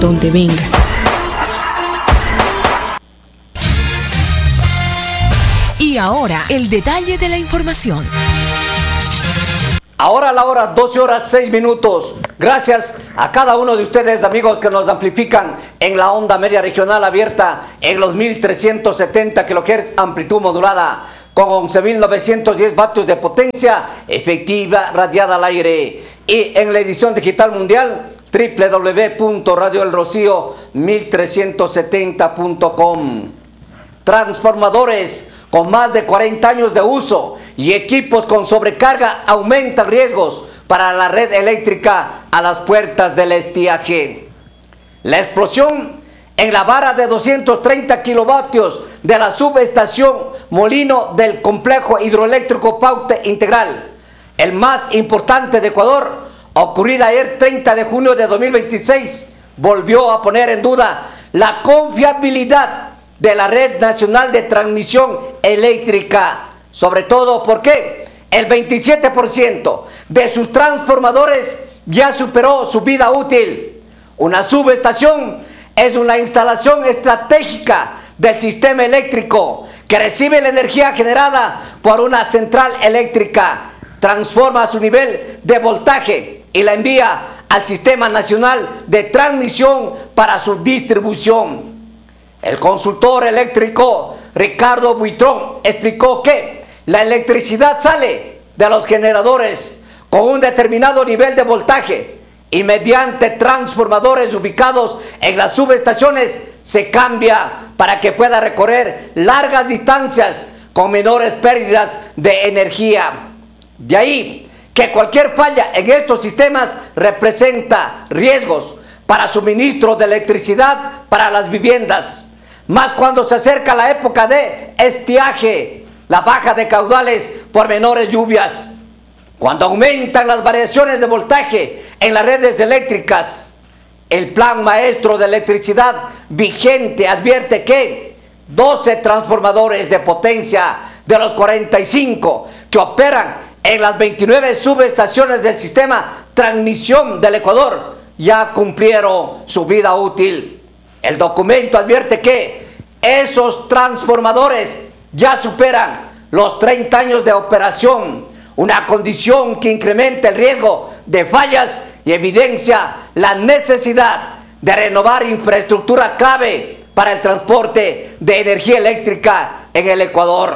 donde venga. Y ahora, el detalle de la información. Ahora la hora, 12 horas 6 minutos. Gracias a cada uno de ustedes, amigos, que nos amplifican en la onda media regional abierta en los 1370 kHz, amplitud modulada, con 11.910 vatios de potencia efectiva radiada al aire. Y en la edición digital mundial, www.radioelrocío1370.com. Transformadores con más de 40 años de uso y equipos con sobrecarga aumentan riesgos para la red eléctrica a las puertas del estiaje. La explosión en la vara de 230 kilovatios de la subestación Molino del complejo hidroeléctrico Paute Integral, el más importante de Ecuador, ocurrida ayer 30 de junio de 2026, volvió a poner en duda la confiabilidad de la red nacional de transmisión eléctrica, sobre todo porque el 27% de sus transformadores ya superó su vida útil. Una subestación es una instalación estratégica del sistema eléctrico que recibe la energía generada por una central eléctrica, transforma su nivel de voltaje y la envía al Sistema Nacional de Transmisión para su distribución. El consultor eléctrico Ricardo Buitrón explicó que la electricidad sale de los generadores con un determinado nivel de voltaje y mediante transformadores ubicados en las subestaciones se cambia para que pueda recorrer largas distancias con menores pérdidas de energía. De ahí que cualquier falla en estos sistemas representa riesgos para suministro de electricidad para las viviendas, más cuando se acerca la época de estiaje, la baja de caudales por menores lluvias, cuando aumentan las variaciones de voltaje en las redes eléctricas. El Plan Maestro de Electricidad vigente advierte que 12 transformadores de potencia de los 45 que operan en las 29 subestaciones del sistema Transmisión del Ecuador ya cumplieron su vida útil. El documento advierte que esos transformadores ya superan los 30 años de operación, una condición que incrementa el riesgo de fallas y evidencia la necesidad de renovar infraestructura clave para el transporte de energía eléctrica en el Ecuador.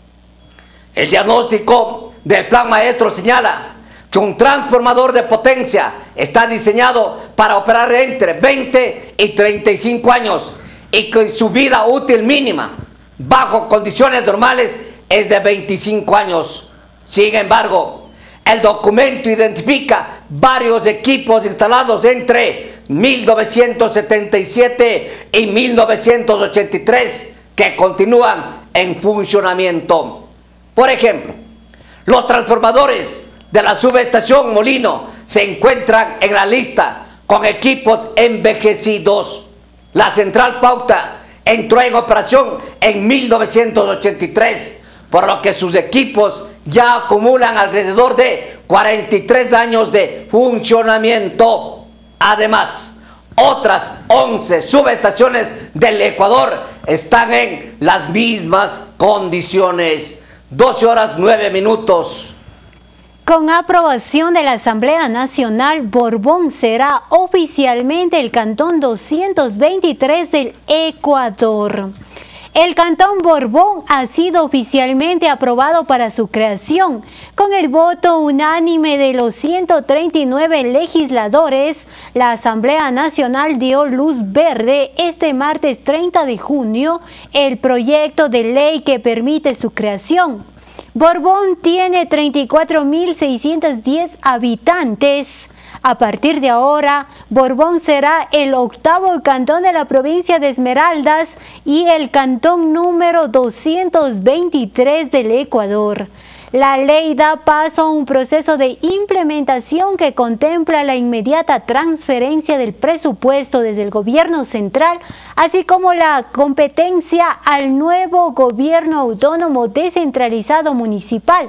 El diagnóstico del Plan Maestro señala que un transformador de potencia está diseñado para operar entre 20 y 35 años y que su vida útil mínima, bajo condiciones normales, es de 25 años. Sin embargo, el documento identifica varios equipos instalados entre 1977 y 1983 que continúan en funcionamiento. Por ejemplo, los transformadores de la subestación Molino se encuentran en la lista con equipos envejecidos. La central Pauta entró en operación en 1983, por lo que sus equipos ya acumulan alrededor de 43 años de funcionamiento. Además, otras 11 subestaciones del Ecuador están en las mismas condiciones. 12 horas 9 minutos. Con aprobación de la Asamblea Nacional, Borbón será oficialmente el Cantón 223 del Ecuador. El Cantón Borbón ha sido oficialmente aprobado para su creación. Con el voto unánime de los 139 legisladores, la Asamblea Nacional dio luz verde este martes 30 de junio el proyecto de ley que permite su creación. Borbón tiene 34.610 habitantes. A partir de ahora, Borbón será el octavo cantón de la provincia de Esmeraldas y el cantón número 223 del Ecuador. La ley da paso a un proceso de implementación que contempla la inmediata transferencia del presupuesto desde el gobierno central, así como la competencia al nuevo gobierno autónomo descentralizado municipal.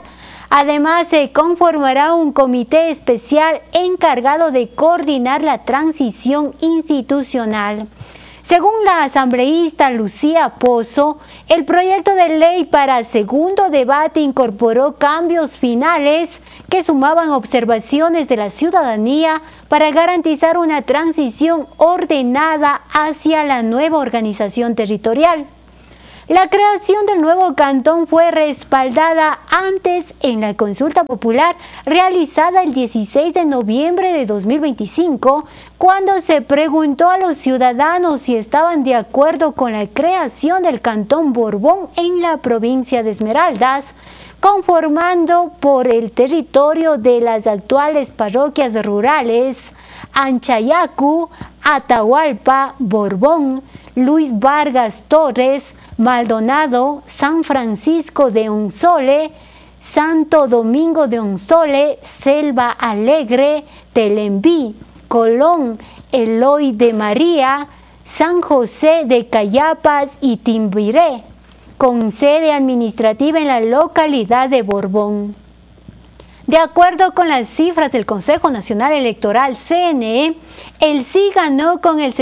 Además, se conformará un comité especial encargado de coordinar la transición institucional. Según la asambleísta Lucía Pozo, el proyecto de ley para segundo debate incorporó cambios finales que sumaban observaciones de la ciudadanía para garantizar una transición ordenada hacia la nueva organización territorial. La creación del nuevo cantón fue respaldada antes en la consulta popular realizada el 16 de noviembre de 2025, cuando se preguntó a los ciudadanos si estaban de acuerdo con la creación del cantón Borbón en la provincia de Esmeraldas, conformando por el territorio de las actuales parroquias rurales Anchayacu, Atahualpa, Borbón, Luis Vargas Torres, Maldonado, San Francisco de Onsole, Santo Domingo de Onsole, Selva Alegre, Telembí, Colón, Eloy de María, San José de Cayapas y Timbiré, con sede administrativa en la localidad de Borbón. De acuerdo con las cifras del Consejo Nacional Electoral CNE, el sí ganó con el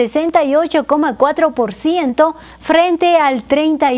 68,4% frente al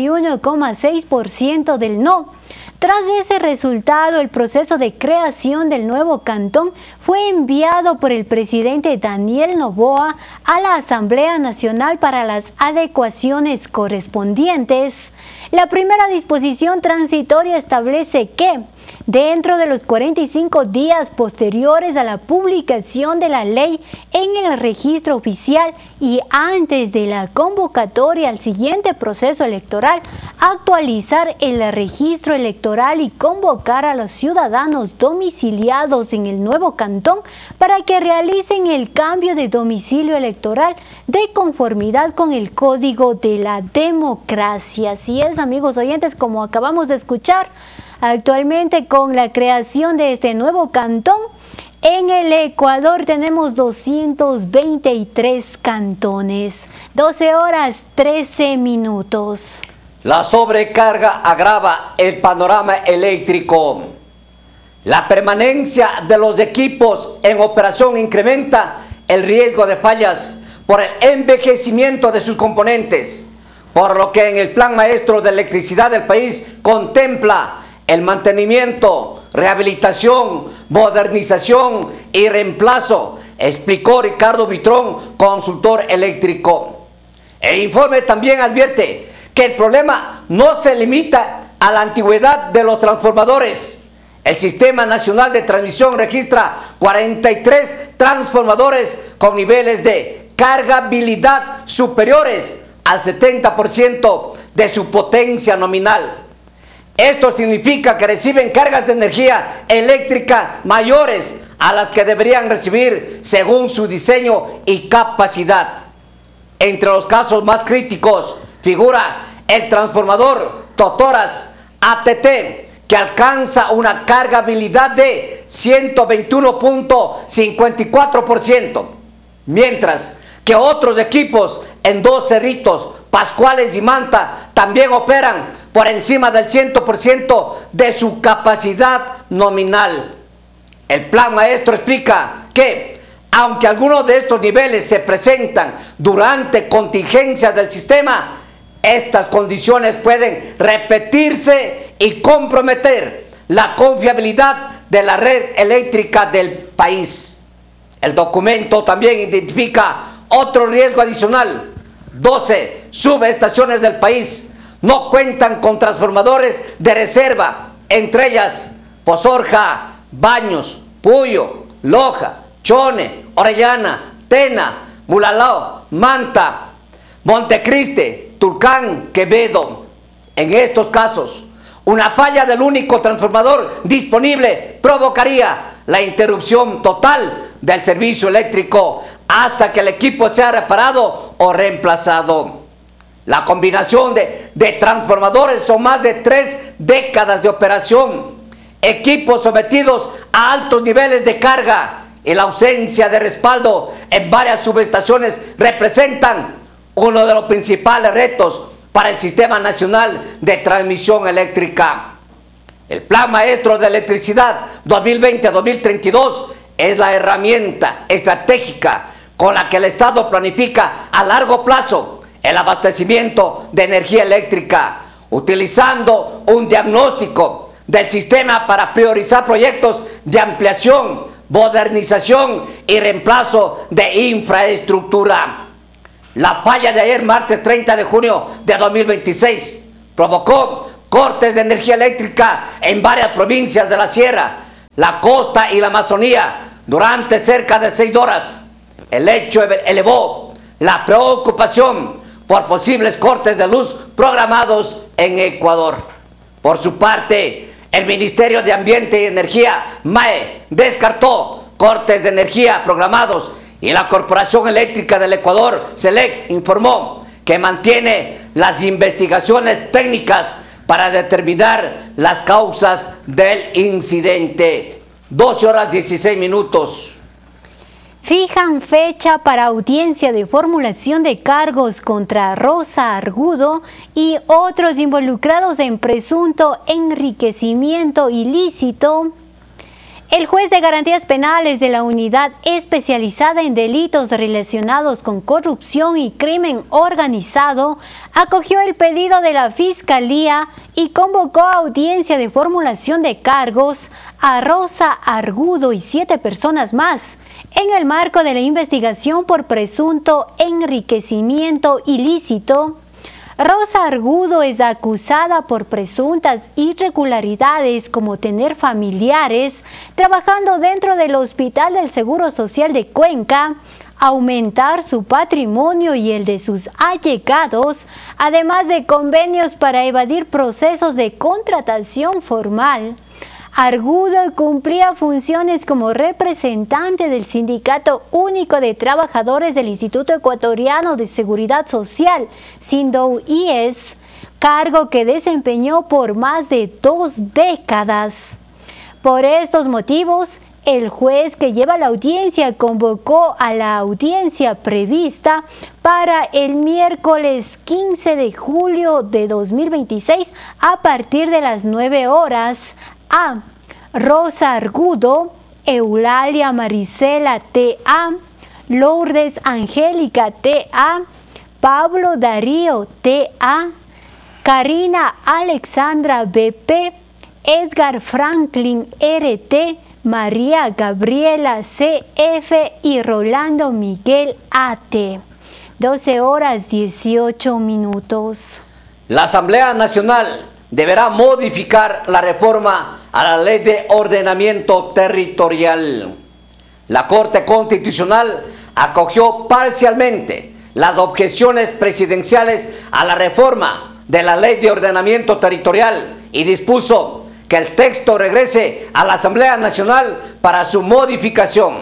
31,6% del no. Tras ese resultado, el proceso de creación del nuevo cantón fue enviado por el presidente Daniel Noboa a la Asamblea Nacional para las adecuaciones correspondientes. La primera disposición transitoria establece que, dentro de los 45 días posteriores a la publicación de la ley en el registro oficial y antes de la convocatoria al siguiente proceso electoral, actualizar el registro electoral y convocar a los ciudadanos domiciliados en el nuevo cantón para que realicen el cambio de domicilio electoral de conformidad con el Código de la Democracia. Así es, amigos oyentes, como acabamos de escuchar, actualmente con la creación de este nuevo cantón, en el Ecuador tenemos 223 cantones. 12 horas 13 minutos. La sobrecarga agrava el panorama eléctrico. La permanencia de los equipos en operación incrementa el riesgo de fallas por el envejecimiento de sus componentes, por lo que en el Plan Maestro de Electricidad del país contempla el mantenimiento, rehabilitación, modernización y reemplazo, explicó Ricardo Vitrón, consultor eléctrico. El informe también advierte que el problema no se limita a la antigüedad de los transformadores. El Sistema Nacional de Transmisión registra 43 transformadores con niveles de cargabilidad superiores al 70% de su potencia nominal. Esto significa que reciben cargas de energía eléctrica mayores a las que deberían recibir según su diseño y capacidad. Entre los casos más críticos figura el transformador Totoras ATT, que alcanza una cargabilidad de 121.54%, mientras que otros equipos en Dos Cerritos, Pascuales y Manta también operan por encima del 100% de su capacidad nominal. El Plan Maestro explica que, aunque algunos de estos niveles se presentan durante contingencias del sistema, estas condiciones pueden repetirse y comprometer la confiabilidad de la red eléctrica del país. El documento también identifica otro riesgo adicional. 12 subestaciones del país no cuentan con transformadores de reserva, entre ellas Pozorja, Baños, Puyo, Loja, Chone, Orellana, Tena, Mulalao, Manta, Montecristi, Tulcán, Quevedo. En estos casos, una falla del único transformador disponible provocaría la interrupción total del servicio eléctrico hasta que el equipo sea reparado o reemplazado. La combinación de transformadores son más de 3 décadas de operación, equipos sometidos a altos niveles de carga y la ausencia de respaldo en varias subestaciones representan uno de los principales retos para el Sistema Nacional de Transmisión Eléctrica. El Plan Maestro de Electricidad 2020-2032 es la herramienta estratégica con la que el Estado planifica a largo plazo el abastecimiento de energía eléctrica, utilizando un diagnóstico del sistema para priorizar proyectos de ampliación, modernización y reemplazo de infraestructura. La falla de ayer, martes 30 de junio de 2026, provocó cortes de energía eléctrica en varias provincias de la Sierra, la Costa y la Amazonía durante cerca de 6 horas. El hecho elevó la preocupación por posibles cortes de luz programados en Ecuador. Por su parte, el Ministerio de Ambiente y Energía, MAE, descartó cortes de energía programados y la Corporación Eléctrica del Ecuador, CELEC, informó que mantiene las investigaciones técnicas para determinar las causas del incidente. 12 horas 16 minutos. Fijan fecha para audiencia de formulación de cargos contra Rosa Argudo y otros involucrados en presunto enriquecimiento ilícito. El juez de garantías penales de la Unidad Especializada en Delitos relacionados con corrupción y crimen organizado acogió el pedido de la Fiscalía y convocó a audiencia de formulación de cargos a Rosa Argudo y 7 personas más en el marco de la investigación por presunto enriquecimiento ilícito. Rosa Argudo es acusada por presuntas irregularidades como tener familiares trabajando dentro del Hospital del Seguro Social de Cuenca, aumentar su patrimonio y el de sus allegados, además de convenios para evadir procesos de contratación formal. Argudo cumplía funciones como representante del Sindicato Único de Trabajadores del Instituto Ecuatoriano de Seguridad Social, SINDOU-IES, cargo que desempeñó por más de 2 décadas. Por estos motivos, el juez que lleva la audiencia convocó a la audiencia prevista para el miércoles 15 de julio de 2026 a partir de las 9 horas a Rosa Argudo, Eulalia Marisela T.A., Lourdes Angélica T.A., Pablo Darío T.A., Karina Alexandra B.P., Edgar Franklin R.T., María Gabriela C.F. y Rolando Miguel A.T. 12 horas 18 minutos. La Asamblea Nacional deberá modificar la reforma a la Ley de Ordenamiento Territorial. La Corte Constitucional acogió parcialmente las objeciones presidenciales a la reforma de la Ley de Ordenamiento Territorial y dispuso que el texto regrese a la Asamblea Nacional para su modificación.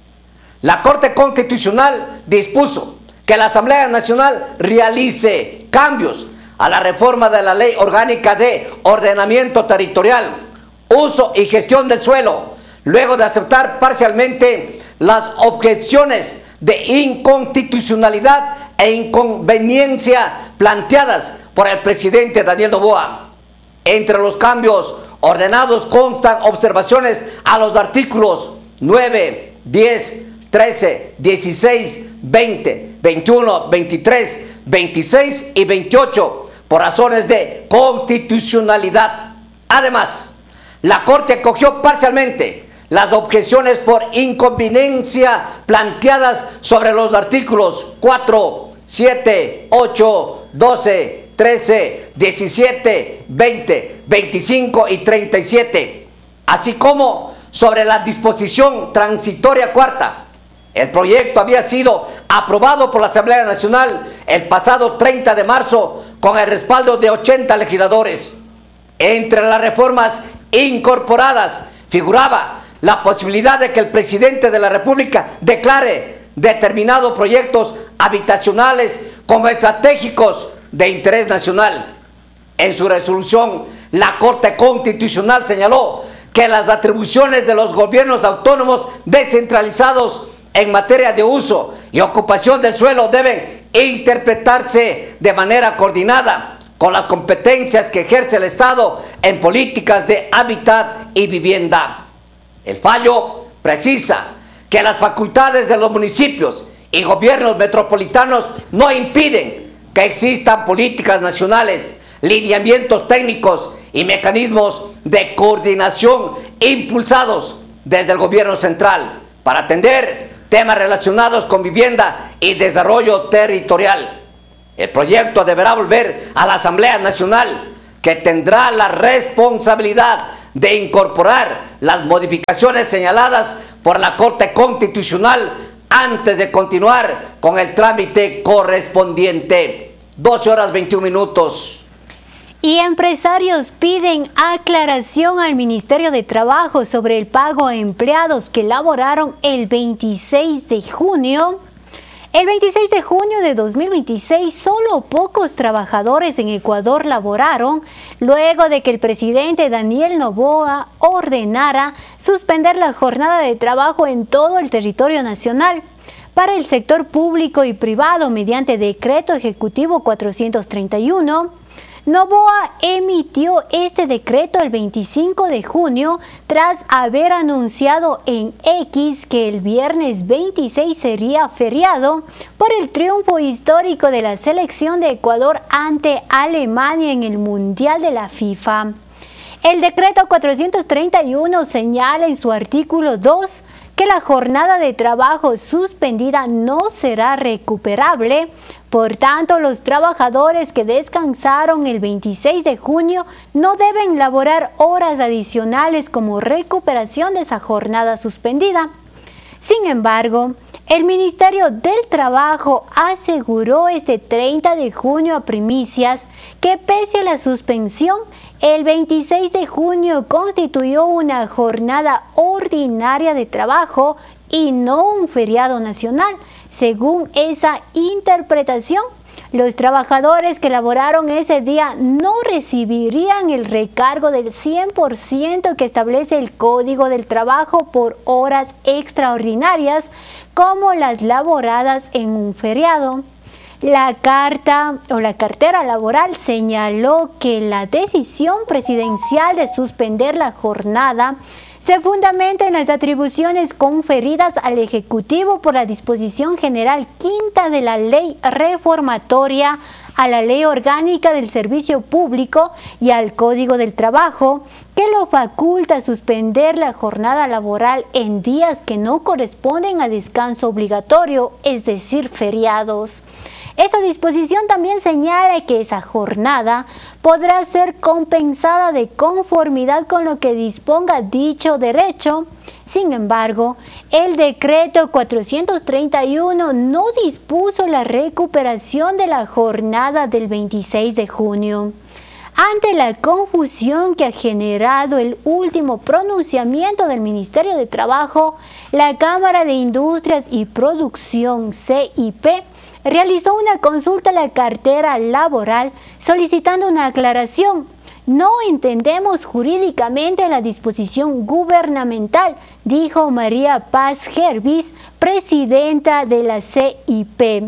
La Corte Constitucional dispuso que la Asamblea Nacional realice cambios a la reforma de la Ley Orgánica de Ordenamiento Territorial, Uso y Gestión del Suelo, luego de aceptar parcialmente las objeciones de inconstitucionalidad e inconveniencia planteadas por el presidente Daniel Noboa. Entre los cambios ordenados constan observaciones a los artículos 9, 10, 13, 16, 20, 21, 23, 26 y 28 por razones de constitucionalidad. Además, la Corte acogió parcialmente las objeciones por inconveniencia planteadas sobre los artículos 4, 7, 8, 12, 13, 17, 20, 25 y 37, así como sobre la disposición transitoria cuarta. El proyecto había sido aprobado por la Asamblea Nacional el pasado 30 de marzo con el respaldo de 80 legisladores. Entre las reformas incorporadas figuraba la posibilidad de que el presidente de la República declare determinados proyectos habitacionales como estratégicos de interés nacional. En su resolución, la Corte Constitucional señaló que las atribuciones de los gobiernos autónomos descentralizados en materia de uso y ocupación del suelo deben interpretarse de manera coordinada con las competencias que ejerce el Estado en políticas de hábitat y vivienda. El fallo precisa que las facultades de los municipios y gobiernos metropolitanos no impiden que existan políticas nacionales, lineamientos técnicos y mecanismos de coordinación impulsados desde el gobierno central para atender temas relacionados con vivienda y desarrollo territorial. El proyecto deberá volver a la Asamblea Nacional, que tendrá la responsabilidad de incorporar las modificaciones señaladas por la Corte Constitucional antes de continuar con el trámite correspondiente. 12:21. Y empresarios piden aclaración al Ministerio de Trabajo sobre el pago a empleados que laboraron el 26 de junio. El 26 de junio de 2026, solo pocos trabajadores en Ecuador laboraron luego de que el presidente Daniel Noboa ordenara suspender la jornada de trabajo en todo el territorio nacional para el sector público y privado mediante Decreto Ejecutivo 431. Noboa emitió este decreto el 25 de junio tras haber anunciado en X que el viernes 26 sería feriado por el triunfo histórico de la selección de Ecuador ante Alemania en el Mundial de la FIFA. El decreto 431 señala en su artículo 2 que la jornada de trabajo suspendida no será recuperable. Por tanto, los trabajadores que descansaron el 26 de junio no deben laborar horas adicionales como recuperación de esa jornada suspendida. Sin embargo, el Ministerio del Trabajo aseguró este 30 de junio a Primicias que pese a la suspensión, el 26 de junio constituyó una jornada ordinaria de trabajo y no un feriado nacional. Según esa interpretación, los trabajadores que laboraron ese día no recibirían el recargo del 100% que establece el Código del Trabajo por horas extraordinarias, como las laboradas en un feriado. La cartera laboral señaló que la decisión presidencial de suspender la jornada se fundamenta en las atribuciones conferidas al Ejecutivo por la disposición general quinta de la Ley Reformatoria a la Ley Orgánica del Servicio Público y al Código del Trabajo, que lo faculta a suspender la jornada laboral en días que no corresponden a descanso obligatorio, es decir, feriados. Esta disposición también señala que esa jornada podrá ser compensada de conformidad con lo que disponga dicho derecho. Sin embargo, el decreto 431 no dispuso la recuperación de la jornada del 26 de junio. Ante la confusión que ha generado el último pronunciamiento del Ministerio de Trabajo, la Cámara de Industrias y Producción, CIP, realizó una consulta a la cartera laboral solicitando una aclaración. No entendemos jurídicamente la disposición gubernamental, dijo María Paz Gervis, presidenta de la CIP.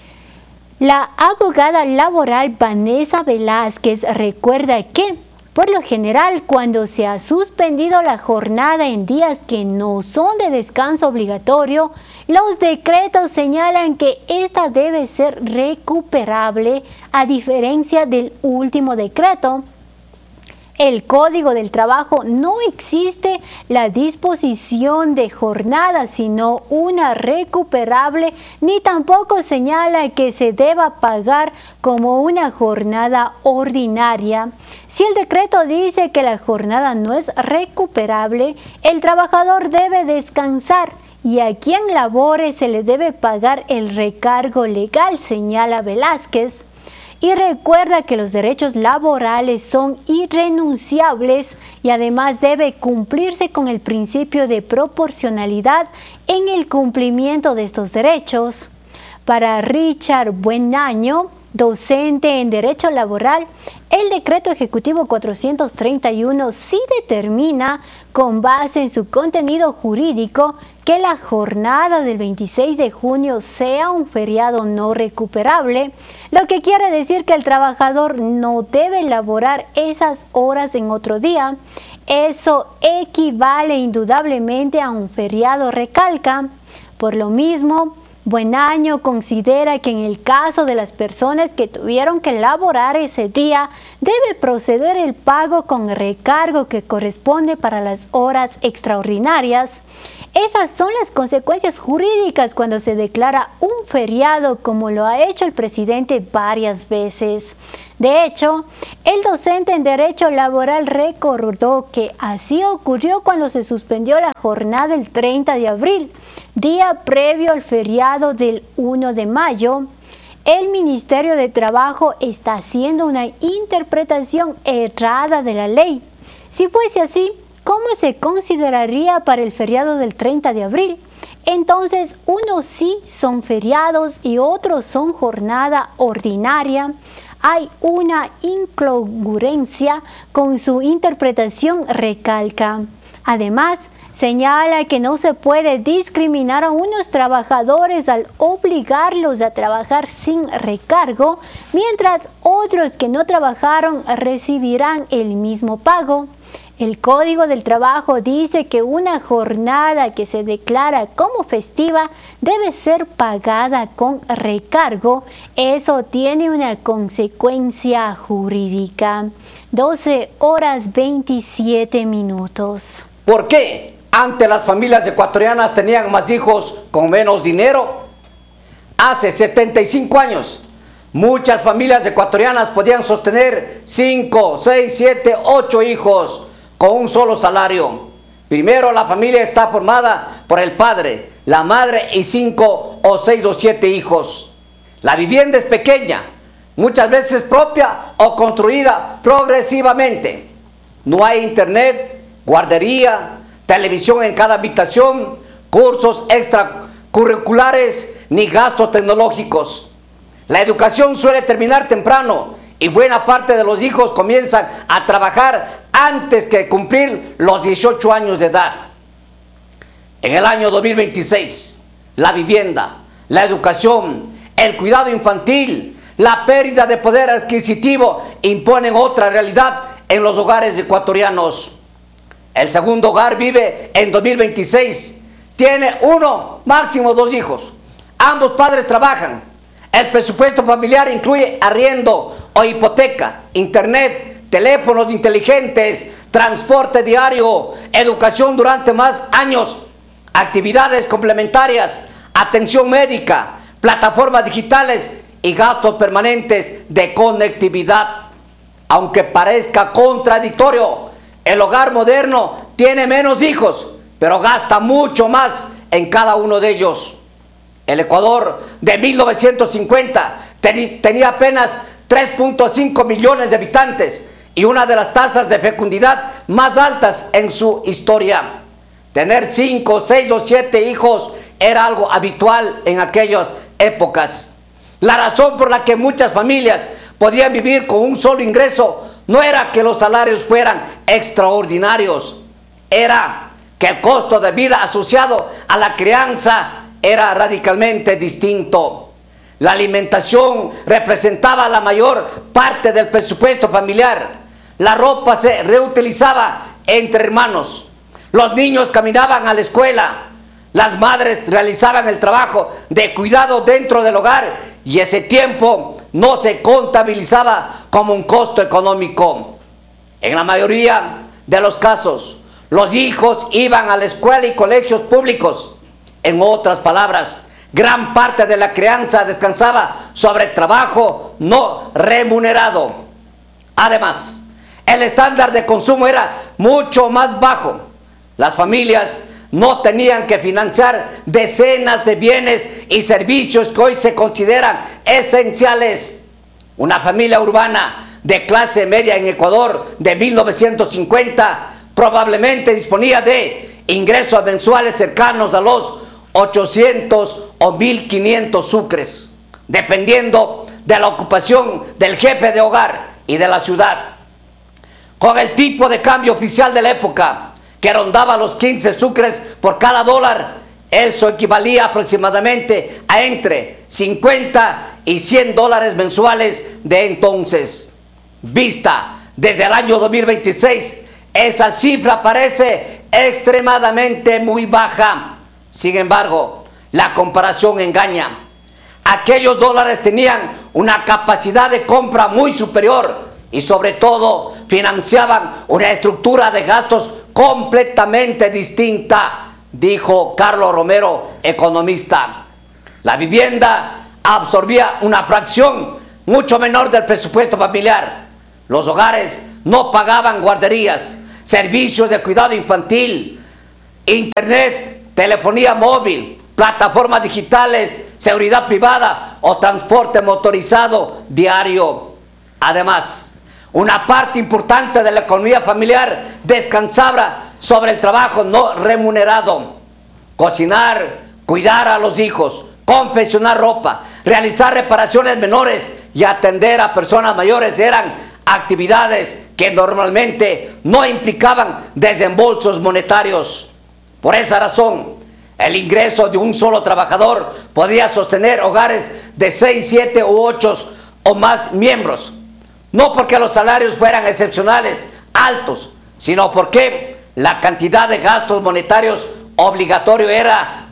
La abogada laboral Vanessa Velázquez recuerda que, por lo general, cuando se ha suspendido la jornada en días que no son de descanso obligatorio, los decretos señalan que esta debe ser recuperable, a diferencia del último decreto. El Código del Trabajo no existe la disposición de jornada, sino una recuperable, ni tampoco señala que se deba pagar como una jornada ordinaria. Si el decreto dice que la jornada no es recuperable, el trabajador debe descansar y a quien labore se le debe pagar el recargo legal, señala Velázquez. Y recuerda que los derechos laborales son irrenunciables y además debe cumplirse con el principio de proporcionalidad en el cumplimiento de estos derechos. Para Richard Buenaño, docente en Derecho Laboral, el Decreto Ejecutivo 431 sí determina, con base en su contenido jurídico, que la jornada del 26 de junio sea un feriado no recuperable, lo que quiere decir que el trabajador no debe laborar esas horas en otro día. Eso equivale indudablemente a un feriado, recalca. Por lo mismo, Buen Año considera que en el caso de las personas que tuvieron que laborar ese día, debe proceder el pago con recargo que corresponde para las horas extraordinarias. Esas son las consecuencias jurídicas cuando se declara un feriado, como lo ha hecho el presidente varias veces. De hecho, el docente en Derecho Laboral recordó que así ocurrió cuando se suspendió la jornada el 30 de abril, día previo al feriado del 1 de mayo. El Ministerio de Trabajo está haciendo una interpretación errada de la ley. Si fuese así, ¿cómo se consideraría para el feriado del 30 de abril? Entonces, unos sí son feriados y otros son jornada ordinaria. Hay una incongruencia con su interpretación, recalca. Además, señala que no se puede discriminar a unos trabajadores al obligarlos a trabajar sin recargo, mientras otros que no trabajaron recibirán el mismo pago. El Código del Trabajo dice que una jornada que se declara como festiva debe ser pagada con recargo. Eso tiene una consecuencia jurídica. 12:27. ¿Por qué antes las familias ecuatorianas tenían más hijos con menos dinero? Hace 75 años, muchas familias ecuatorianas podían sostener 5, 6, 7, 8 hijos con un solo salario. Primero, la familia está formada por el padre, la madre y 5 o 6 o 7 hijos. La vivienda es pequeña, muchas veces propia o construida progresivamente. No hay internet, guardería, televisión en cada habitación, cursos extracurriculares ni gastos tecnológicos. La educación suele terminar temprano y buena parte de los hijos comienzan a trabajar antes que cumplir los 18 años de edad. En el año 2026, la vivienda, la educación, el cuidado infantil, la pérdida de poder adquisitivo imponen otra realidad en los hogares ecuatorianos. El segundo hogar vive en 2026, tiene 1, máximo 2 hijos. Ambos padres trabajan. El presupuesto familiar incluye arriendo o hipoteca, internet, teléfonos inteligentes, transporte diario, educación durante más años, actividades complementarias, atención médica, plataformas digitales y gastos permanentes de conectividad. Aunque parezca contradictorio, el hogar moderno tiene menos hijos, pero gasta mucho más en cada uno de ellos. El Ecuador de 1950 tenía apenas 3.5 millones de habitantes y una de las tasas de fecundidad más altas en su historia. Tener 5, 6 o 7 hijos era algo habitual en aquellas épocas. La razón por la que muchas familias podían vivir con un solo ingreso no era que los salarios fueran extraordinarios, era que el costo de vida asociado a la crianza era radicalmente distinto. La alimentación representaba la mayor parte del presupuesto familiar. La ropa se reutilizaba entre hermanos. Los niños caminaban a la escuela. Las madres realizaban el trabajo de cuidado dentro del hogar y ese tiempo no se contabilizaba como un costo económico. En la mayoría de los casos, los hijos iban a la escuela y colegios públicos. En otras palabras, gran parte de la crianza descansaba sobre trabajo no remunerado. Además, el estándar de consumo era mucho más bajo. Las familias no tenían que financiar decenas de bienes y servicios que hoy se consideran esenciales. Una familia urbana de clase media en Ecuador de 1950 probablemente disponía de ingresos mensuales cercanos a los 800 o 1500 sucres, dependiendo de la ocupación del jefe de hogar y de la ciudad. Con el tipo de cambio oficial de la época, que rondaba los 15 sucres por cada dólar, Eso equivalía aproximadamente a entre 50 y 100 dólares mensuales de entonces. Vista desde el año 2026, esa cifra parece extremadamente muy baja. Sin embargo, la comparación engaña. Aquellos dólares tenían una capacidad de compra muy superior y sobre todo financiaban una estructura de gastos completamente distinta, dijo Carlos Romero, economista. La vivienda absorbía una fracción mucho menor del presupuesto familiar. Los hogares no pagaban guarderías, servicios de cuidado infantil, internet, telefonía móvil, plataformas digitales, seguridad privada o transporte motorizado diario. Además, una parte importante de la economía familiar descansaba sobre el trabajo no remunerado. Cocinar, cuidar a los hijos, confeccionar ropa, realizar reparaciones menores y atender a personas mayores eran actividades que normalmente no implicaban desembolsos monetarios. Por esa razón, el ingreso de un solo trabajador podía sostener hogares de 6, 7 u 8 o más miembros. No porque los salarios fueran excepcionales, altos, sino porque la cantidad de gastos monetarios obligatorio era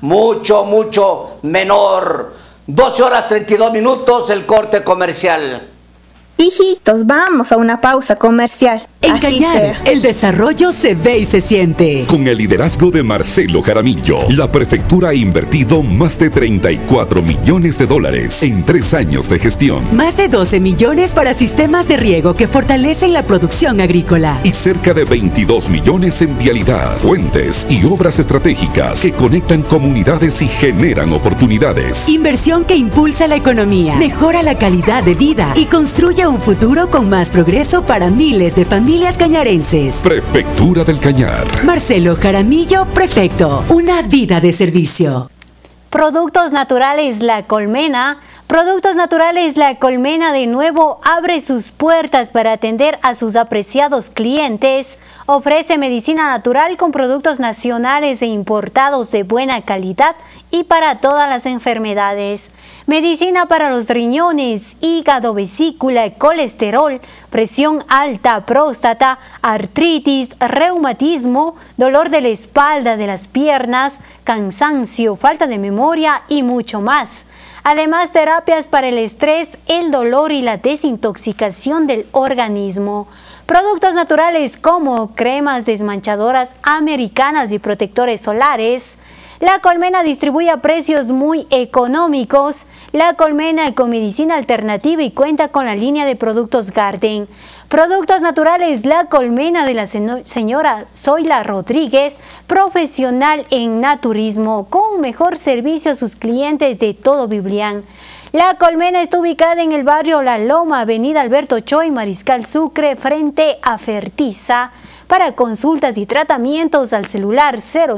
mucho menor. 12 horas 32 minutos el corte comercial. Hijitos, vamos a una pausa comercial. En Cañar, el desarrollo se ve y se siente. Con el liderazgo de Marcelo Jaramillo, la prefectura ha invertido más de 34 millones de dólares en 3 años de gestión. Más de 12 millones para sistemas de riego que fortalecen la producción agrícola. Y cerca de 22 millones en vialidad, puentes y obras estratégicas que conectan comunidades y generan oportunidades. Inversión que impulsa la economía, mejora la calidad de vida y construye un futuro con más progreso para miles de familias cañarenses. Prefectura del Cañar. Marcelo Jaramillo, prefecto. Una vida de servicio. Productos Naturales La Colmena. Productos Naturales La Colmena de nuevo abre sus puertas para atender a sus apreciados clientes. Ofrece medicina natural con productos nacionales e importados de buena calidad y para todas las enfermedades. Medicina para los riñones, hígado, vesícula, colesterol, presión alta, próstata, artritis, reumatismo, dolor de la espalda, de las piernas, cansancio, falta de memoria y mucho más. Además, terapias para el estrés, el dolor y la desintoxicación del organismo. Productos naturales como cremas desmanchadoras americanas y protectores solares. La Colmena distribuye a precios muy económicos. La Colmena con medicina alternativa y cuenta con la línea de productos Garden. Productos Naturales La Colmena de la señora Zoila Rodríguez, profesional en naturismo, con un mejor servicio a sus clientes de todo Biblián. La Colmena está ubicada en el barrio La Loma, avenida Alberto Choy, Mariscal Sucre, frente a Fertiza. Para consultas y tratamientos al celular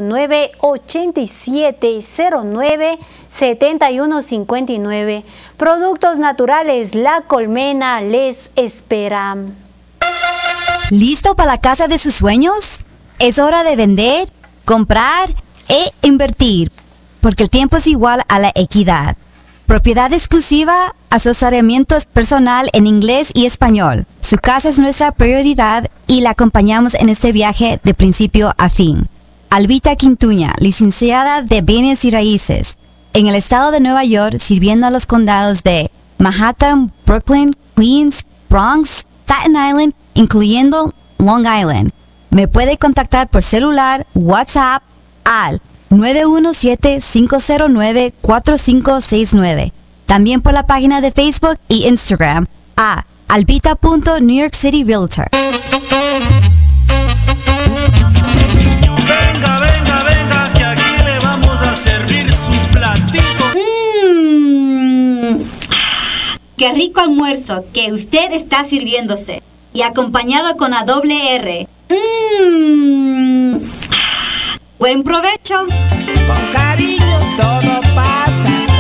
0987097159. Productos Naturales La Colmena les espera. ¿Listo para la casa de sus sueños? Es hora de vender, comprar e invertir, porque el tiempo es igual a la equidad. Propiedad exclusiva, asesoramiento personal en inglés y español. Su casa es nuestra prioridad y la acompañamos en este viaje de principio a fin. Albita Quintuña, licenciada de Bienes y Raíces, en el estado de Nueva York, sirviendo a los condados de Manhattan, Brooklyn, Queens, Bronx, Staten Island, incluyendo Long Island. Me puede contactar por celular, WhatsApp al 917-509-4569. También por la página de Facebook y Instagram a albita.newyorkcityrealtor. Venga, que aquí le vamos a servir su platito. ¡Qué rico almuerzo que usted está sirviéndose! Y acompañado con la doble R. ¡Buen provecho! Con cariño todo pasa.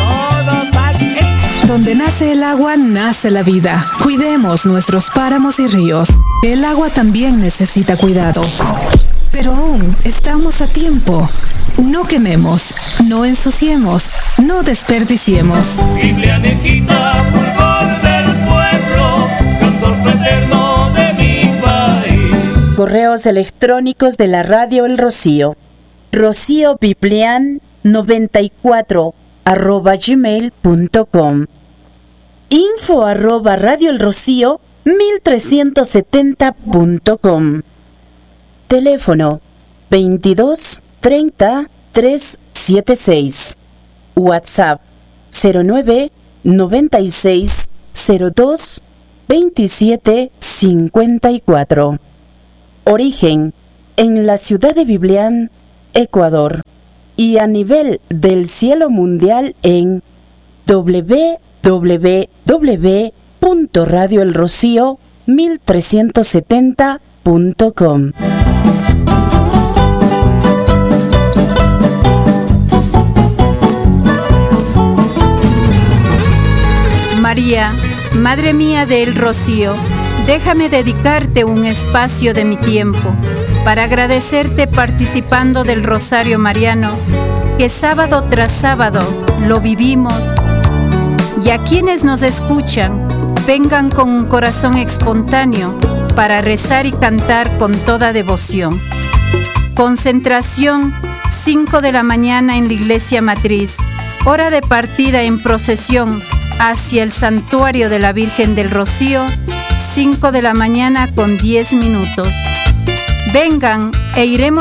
Donde nace el agua, nace la vida. Cuidemos nuestros páramos y ríos. El agua también necesita cuidados. Pero aún estamos a tiempo. No quememos, no ensuciemos, no desperdiciemos. Biblia viejita, fulgor del pueblo, cantor fraterno de mi país. Correos electrónicos de la Radio El Rocío. rociobiblian94@gmail.com. info@radioelrocío1370.com. Teléfono 22 30 376. WhatsApp 09 96 02 27 54. Origen en la ciudad de Biblián, Ecuador, y a nivel del cielo mundial en www.radioelrocío1370.com. María, Madre mía del Rocío, déjame dedicarte un espacio de mi tiempo para agradecerte participando del Rosario Mariano, que sábado tras sábado lo vivimos. Y a quienes nos escuchan, vengan con un corazón espontáneo para rezar y cantar con toda devoción. Concentración 5 de la mañana en la Iglesia Matriz, hora de partida en procesión hacia el Santuario de la Virgen del Rocío, 5 de la mañana con 10 minutos. Vengan e iremos